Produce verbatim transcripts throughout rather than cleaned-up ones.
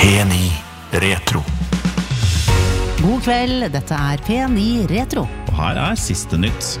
P ni Retro. God kveld, dette er P ni Retro. Og her er siste nytt.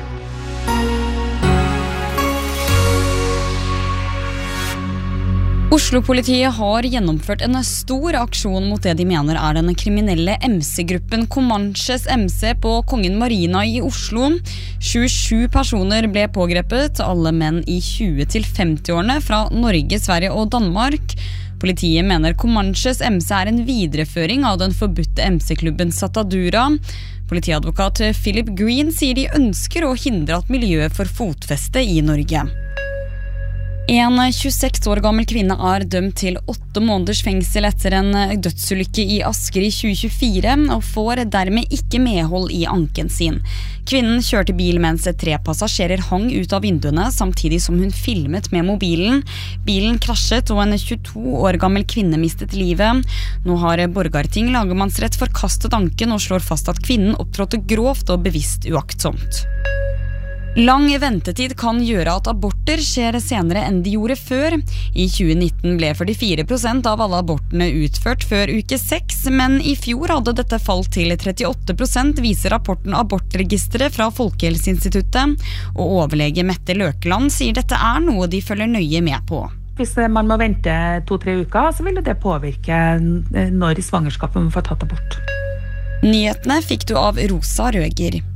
Oslo-politiet har gjennomført en stor aksjon mot det de mener er den kriminelle M C-gruppen Comanches M C på Kongen Marina i Oslo. tjuesju personer ble pågrepet, alle menn i tjue til femti-årene fra Norge, Sverige og Danmark. Politiet mener Comanches M C er en videreføring av den forbudte M C-klubben Satadura. Politiadvokat Philip Green sier de ønsker å hindre at miljøet får fotfeste i Norge. En tjueseks år gammel kvinne er dømt til åtte måneders fengsel etter en dødsulykke i Asker i tjue tjuefire og får dermed ikke medhold i anken sin. Kvinnen kjørte bil mens tre passasjerer hang ut av vinduene samtidig som hun filmet med mobilen. Bilen krasjet og en tjueto år gammel kvinne mistet livet. Nå har Borgarting lagmannsrett forkastet anken og slår fast at kvinnen opptrådte grovt og bevisst uaktsomt. Lang ventetid kan gjøre at aborter skjer senere enn de gjorde før. I tjue nitten ble førtifire prosent av alle abortene utført før uke seks, men i fjor hadde dette falt til trettiåtte prosent, viser rapporten Abortregisteret fra Folkehelseinstituttet. Og overlege Mette Løkeland sier dette er noe de følger nøye med på. Hvis man må vente to-tre uker, så vil det påvirke når svangerskapet må få tatt abort. Nyhetene fikk du av Rosa Røger.